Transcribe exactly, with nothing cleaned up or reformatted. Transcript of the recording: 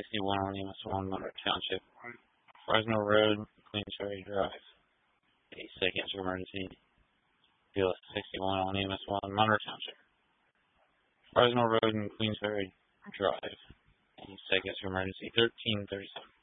sixty-one on U S one, Monroe Township. Fresno Road, Queensferry Drive. eight seconds for emergency. U S sixty-one on U S one, Monroe Township. Fresno Road and Queensferry Drive. eight seconds for emergency. thirteen thirty-seven.